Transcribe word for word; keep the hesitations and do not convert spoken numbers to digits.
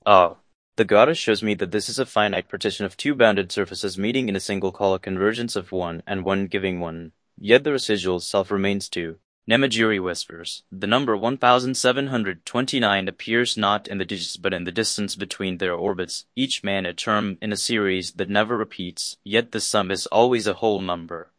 Ah, the goddess shows me that this is a finite partition of two bounded surfaces meeting in a single call a convergence of one, and one giving one. Yet the residual self remains two. Nemajiri whispers, the number one thousand seven hundred twenty-nine appears not in the digits but in the distance between their orbits, each man a term in a series that never repeats, yet the sum is always a whole number.